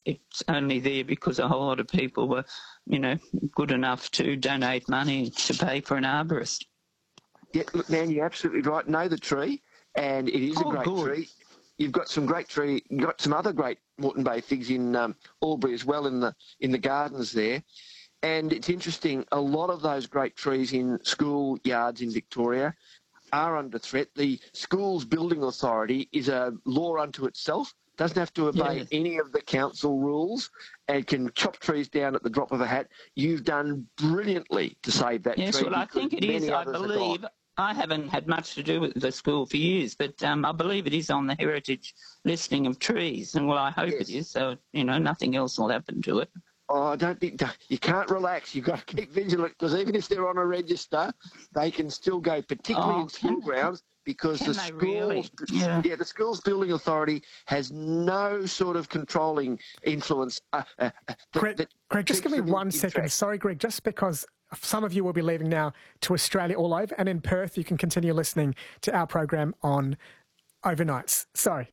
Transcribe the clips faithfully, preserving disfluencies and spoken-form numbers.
it's only there because a whole lot of people were, you know, good enough to donate money to pay for an arborist. Yeah, look, man, you're absolutely right. Know the tree, and it is Oh, a great good. tree. You've got some great tree. You've got some other great Moreton Bay figs in um, Albury as well in the in the gardens there. And it's interesting. A lot of those great trees in school yards in Victoria are under threat. The Schools Building Authority is a law unto itself. Doesn't have to obey Yes. any of the council rules and can chop trees down at the drop of a hat. You've done brilliantly to save that Yes, tree. well, I think it is. many I others are believe. gone. I haven't had much to do with the school for years, but um, I believe it is on the heritage listing of trees. And, well, I hope Yes. it is, so, you know, nothing else will happen to it. Oh, I don't think you can't relax. You've got to keep vigilant because even if they're on a register, they can still go, particularly Oh, in school can- grounds, because can the they schools, really? Yeah. yeah, the Schools Building Authority has no sort of controlling influence. Uh, uh, uh, that, Greg, that Greg, just give keeps me them in- one in second. track. Sorry, Greg, just because some of you will be leaving now to Australia all over, and in Perth you can continue listening to our program on overnights. Sorry.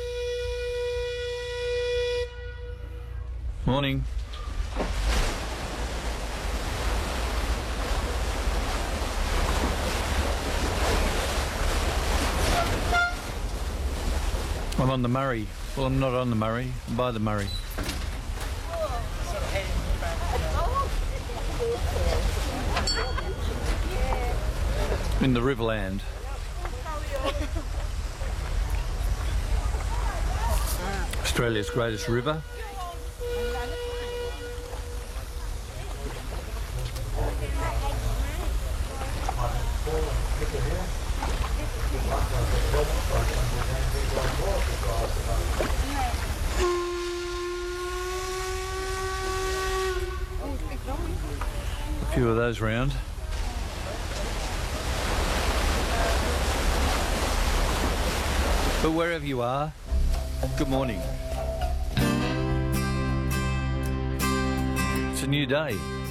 Morning. I'm on the Murray. Well, I'm not on the Murray. I'm by the Murray. In the Riverland. Australia's greatest river. A few of those round. But wherever you are, good morning. It's a new day.